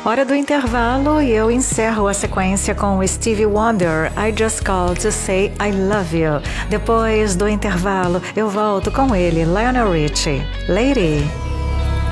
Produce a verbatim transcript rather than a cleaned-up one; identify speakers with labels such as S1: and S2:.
S1: Hora do intervalo e eu encerro a sequência com o Stevie Wonder, I Just Called to Say I Love You. Depois do intervalo, eu volto com ele, Lionel Richie. Lady.